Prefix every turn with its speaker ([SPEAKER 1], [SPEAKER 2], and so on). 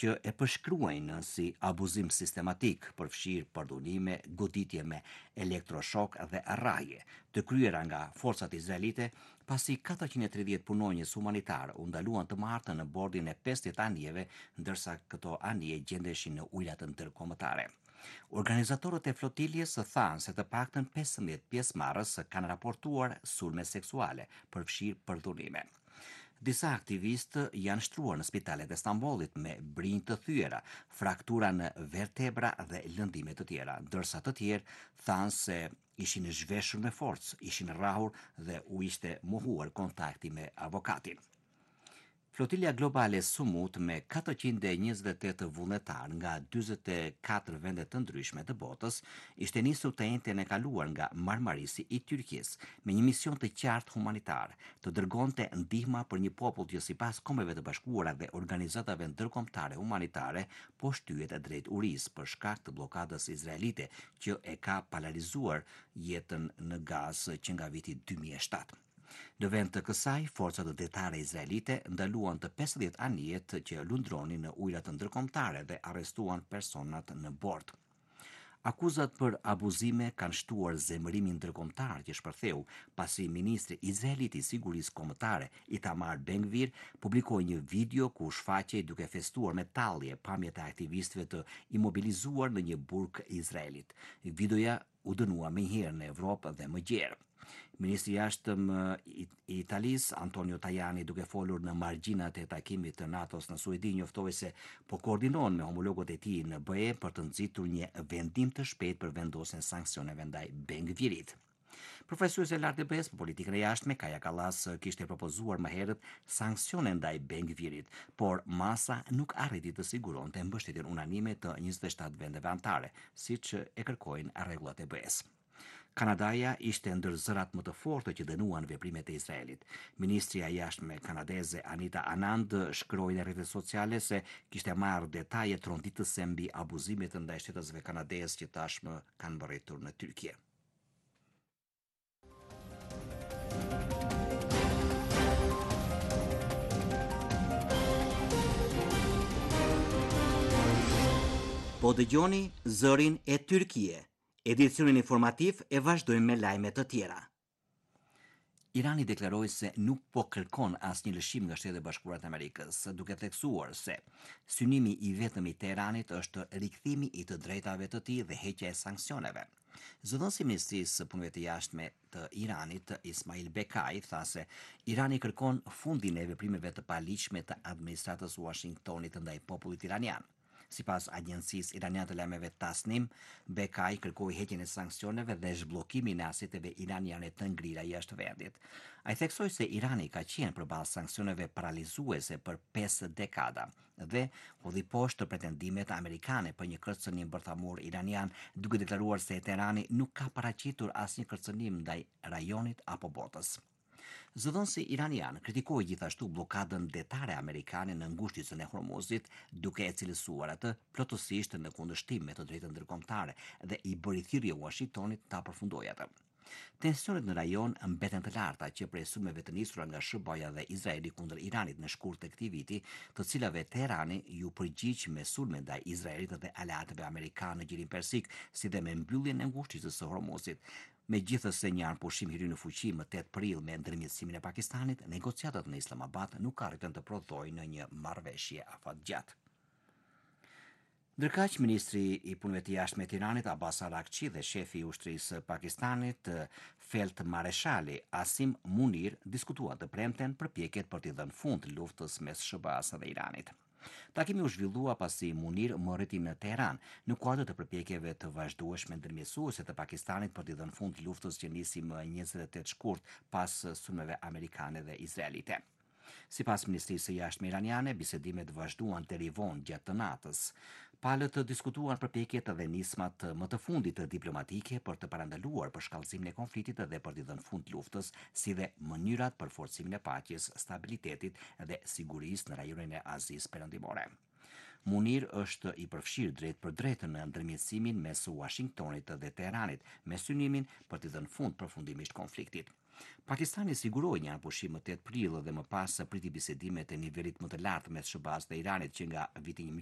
[SPEAKER 1] që e përshkruajnë si abuzim sistematik, përfshirë përdhunime, goditje me elektroshok dhe rraje, të kryera nga forcat izraelite, pasi 430 punonjës humanitar u ndaluan të martën në bordin e 50 anijeve, ndërsa këto anije gjendeshin në ujrat ndërkombëtare. Organizatorët e flotiljes thanë se të paktën 15 pjesëmarrës kanë raportuar sulme seksuale, përfshirë përdhunime. Disa aktivistë janë shtruar në spitalet e Stambollit me brinjë të thyera, fraktura në vertebra dhe lëndime të tjera, ndërsa të tjerë thanë se ishin zhveshur me forcë, ishin rrahur dhe u ishte mohuar kontakti me avokatin. Flotilja globale Sumut me 428 vullnetar nga 44 vende të ndryshme të botës ishte nisur të njëjtën e kaluar nga Marmarisi i Tyrkisë me një mision të qartë humanitar, të dërgonte ndihma për një popull që sipas Kombeve të Bashkuara dhe organizatave ndërkombëtare humanitare po shtyhet drejt urisë për shkak të bllokadës izraelite që e ka paralizuar jetën në Gazë që nga viti 2007. Në vend të kësaj, forcat detare izraelite ndaluan të 50 anijet që lundronin në ujrat ndërkombëtare dhe arrestuan personat në bord. Akuzat për abuzime kanë shtuar zemërimin ndërkombëtar që shpërtheu pasi ministri izraelit i sigurisë kombëtare Itamar Ben-Gvir publikoi një video ku shfaqej duke festuar me tallje pamjet e aktivistëve të imobilizuar në një burg izraelit. Videoja u dënua menjëherë në Evropë dhe më gjerë. Ministri i jashtëm i Italisë, Antonio Tajani, duke folur në margjinat e takimit të NATO-s në Suedi, njoftoi se po koordinon me homologët e tij në BE për të nxitur një vendim të shpejtë për vendosjen e sanksioneve ndaj Ben-Gvirit. Profesuese e lartë e BE-s për politikën e jashtme, Kaja Kallas, kishte propozuar më herët sanksione ndaj Ben-Gvirit, por masa nuk arriti të siguronte mbështetjen unanime të 27 vendeve anëtare, siç e kërkojnë rregullat e BE-s. Kanadaja ishte ndër zërat më të fortë që dënuan veprimet e Izraelit. Ministria e jashtme kanadeze Anita Anand shkroi në rrjetet sociale se kishte marrë detaje tronitëse mbi abuzimet ndaj shtetësve kanadez që tashmë kanë mbërritur në Tyrki. Po dëgjoni zërin e Tyrkie. Edicionin informativ e vazhdojmë me lajme të tjera. Irani deklaroi se nuk po kërkon asnjë lëshim nga Shtetet e Bashkuara të Amerikës, duke theksuar se synimi i vetëm i Teheranit është rikthimi i të drejtave të tij dhe heqja e sanksioneve. Zëdhënësi i Ministrisë së Punëve të Jashtme të Iranit, Ismail Bekai, tha se Irani kërkon fundin e veprimeve të paligjshme të administratës Washingtonit ndaj popullit iranian. Sipas agjencisë iraniane të lajmeve Tasnim, Bekai kërkoi heqjen e sanksioneve dhe zhbllokimin e aseteve iraniane të ngrira jashtë vendit. Ai theksoi se Irani ka qenë përballë sanksioneve paralizuese për 5 dekada dhe hodhi poshtë pretendimet amerikane për një kërcënim bërthamor iranian, duke deklaruar se Teherani nuk ka paraqitur asnjë kërcënim ndaj rajonit apo botës. Zëdhënësi iranian kritikoi gjithashtu bllokadën detare amerikane në ngushticën e Hormuzit, duke e cilësuar atë plotësisht në kundërshtim me të drejtën ndërkombëtare dhe i bëri thirrje Washingtonit ta përfundojë atë. Tensionet në rajon mbeten të larta që prej sulmeve të nisura nga SBA dhe Izraeli kundër Iranit në shkurt të këtij viti, të cilave Teherani ju përgjigj me sulme ndaj Izraelit dhe aleatëve amerikanë në Gjirin Persik, si dhe me mbylljen e ngushticës së Hormuzit. Megjithëse një anëpushim hiri në fuqi më 8 prill me ndërmjetësimin e Pakistanit, negociatat në Islamabad nuk arritën të prodhojnë në një marrëveshje afatgjatë. Ndërkaq, ministri i punëve të jashtme të Iranit Abbas Araghchi dhe shefi i ushtrisë Pakistanit Feldmareshali Asim Munir diskutuan të premten përpjekjet për t'i dhënë fund luftës mes SBA-s dhe Iranit. Takimi u zhvillua pasi Munir morriti në Teheran në kuadër të përpjekjeve të vazhdueshme ndërmjetësuese të Pakistanit për t'i dhënë fund luftës që nisi më 28 shkurt pas sulmeve amerikane dhe izraelite. Sipas Ministrisë së Jashtme iraniane, bisedimet vazhduan deri vonë gjatë të natës. Palët diskutuan përpjekjet dhe nismat më të fundit të diplomatike për të parandaluar përshkallëzimin e konfliktit dhe për t'i dhënë fund luftës, si dhe mënyrat për forcimin e paqes, stabilitetit dhe sigurisë në rajonin e Azisë Perëndimore. Munir është i përfshirë drejt për drejt në ndërmjetësimin mes Washingtonit dhe Teheranit, me synimin për t'i dhënë fund përfundimisht konfliktit. Pakistani siguroi një anëpushim më 8 prill dhe më pas priti bisedimet e nivelit më të lartë mes SBA-s dhe Iranit që nga viti